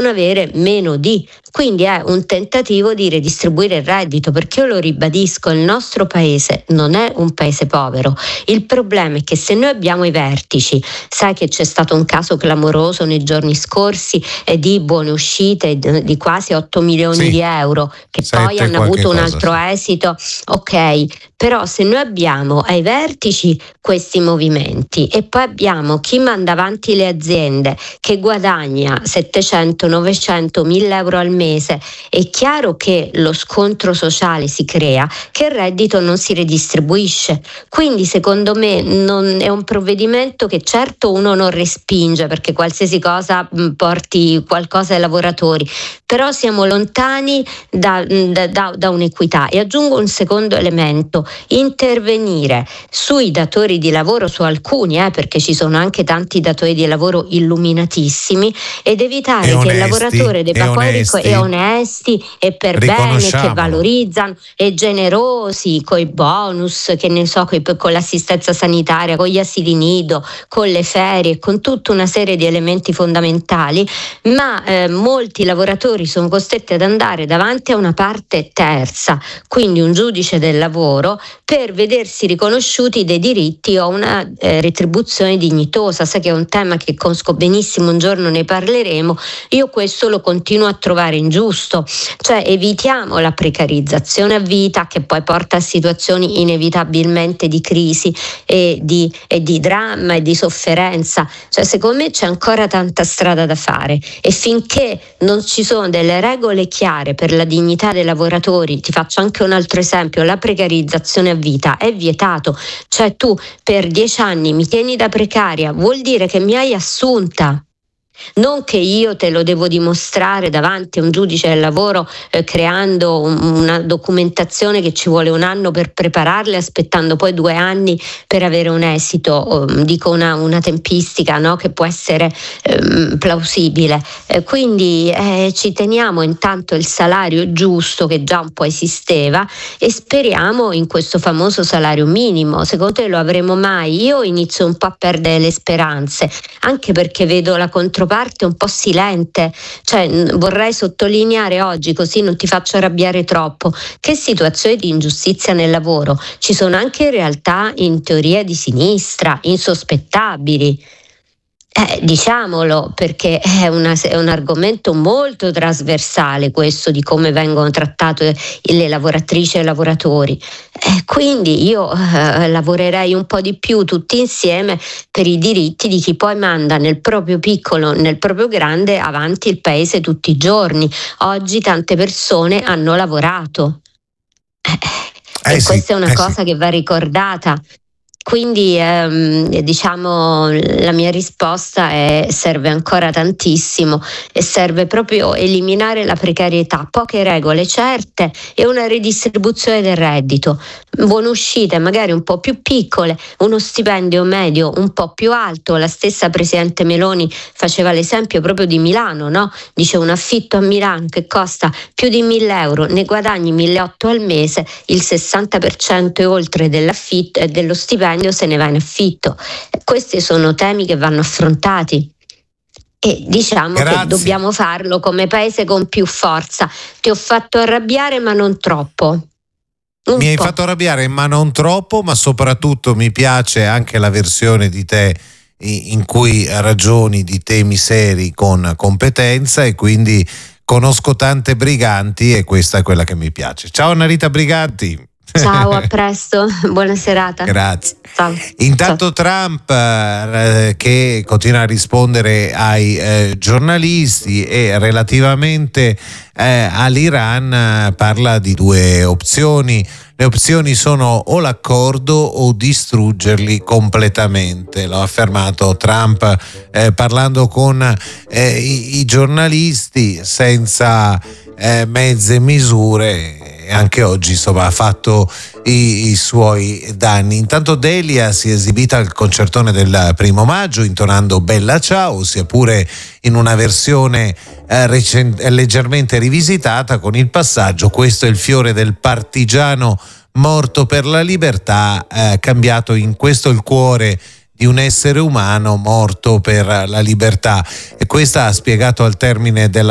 possono avere meno di. Quindi è un tentativo di redistribuire il reddito, perché io lo ribadisco, il nostro paese non è un paese povero. Il problema è che se noi abbiamo i vertici, sai che c'è stato un caso clamoroso nei giorni scorsi di buone uscite di quasi 8 milioni di euro, che poi hanno avuto un altro esito, ok, però se noi abbiamo ai vertici questi movimenti e poi abbiamo chi manda avanti le aziende che guadagna 700, 900, 1000 euro al mese, è chiaro che lo scontro sociale si crea, che il reddito non si redistribuisce. Quindi secondo me non è un provvedimento che certo uno non respinge, perché qualsiasi cosa porti qualcosa ai lavoratori, però siamo lontani da un'equità. E aggiungo un secondo elemento: intervenire sui datori di lavoro, su alcuni, perché ci sono anche tanti datori di lavoro illuminatissimi, ed evitare che il lavoratore debba poi onesti e per bene, che valorizzano e generosi coi bonus, che ne so, con l'assistenza sanitaria, con gli asili nido, con le ferie, con tutta una serie di elementi fondamentali, ma molti lavoratori sono costretti ad andare davanti a una parte terza, quindi un giudice del lavoro, per vedersi riconosciuti dei diritti o una retribuzione dignitosa. Sai che è un tema che conosco benissimo, un giorno ne parleremo. Io questo lo continuo a trovare ingiusto, cioè evitiamo la precarizzazione a vita, che poi porta a situazioni inevitabilmente di crisi e di dramma e di sofferenza. Cioè, secondo me c'è ancora tanta strada da fare, e finché non ci sono delle regole chiare per la dignità dei lavoratori, ti faccio anche un altro esempio: la precarizzazione a vita è vietato. Cioè, tu per 10 anni mi tieni da precaria, vuol dire che mi hai assunta, non che io te lo devo dimostrare davanti a un giudice del lavoro creando una documentazione che ci vuole un anno per prepararle, aspettando poi 2 anni per avere un esito, dico una tempistica, no, che può essere plausibile. Quindi ci teniamo intanto il salario giusto, che già un po' esisteva, e speriamo in questo famoso salario minimo. Secondo te lo avremo mai? Io inizio un po' a perdere le speranze, anche perché vedo la controparte un po' silente. Cioè, vorrei sottolineare oggi, così non ti faccio arrabbiare troppo, che situazioni di ingiustizia nel lavoro ci sono anche in realtà in teoria di sinistra, insospettabili. Diciamolo, perché è un argomento molto trasversale questo, di come vengono trattate le lavoratrici e i lavoratori. Quindi io lavorerei un po' di più tutti insieme per i diritti di chi poi manda nel proprio piccolo, nel proprio grande, avanti il paese tutti i giorni. Oggi tante persone hanno lavorato e questa è una cosa che va ricordata. Quindi diciamo la mia risposta è: serve ancora tantissimo, e serve proprio eliminare la precarietà, poche regole certe e una ridistribuzione del reddito, buone uscite magari un po' più piccole, uno stipendio medio un po' più alto. La stessa Presidente Meloni faceva l'esempio proprio di Milano, no? Dice: un affitto a Milano che costa più di 1.000 euro, ne guadagni 1.800 al mese, il 60% e oltre dell'affitto e dello stipendio se ne va in affitto. Questi sono temi che vanno affrontati, e diciamo che dobbiamo farlo come paese con più forza. Ti ho fatto arrabbiare, ma non troppo. Mi hai fatto arrabbiare, ma non troppo, ma soprattutto mi piace anche la versione di te in cui ragioni di temi seri con competenza, e quindi conosco tante Briganti e questa è quella che mi piace. Ciao Annarita Briganti. Ciao, a presto, buona serata. Grazie. Ciao. Intanto Trump che continua a rispondere ai giornalisti, e relativamente all'Iran parla di 2 opzioni. Le opzioni sono o l'accordo o distruggerli completamente. L'ha affermato Trump parlando con i giornalisti senza mezze misure. Anche oggi insomma ha fatto i suoi danni. Intanto Delia si è esibita al concertone del 1° maggio intonando Bella Ciao, sia pure in una versione leggermente rivisitata, con il passaggio: questo è il fiore del partigiano morto per la libertà, cambiato in questo il cuore di un essere umano morto per la libertà. E questa ha spiegato al termine della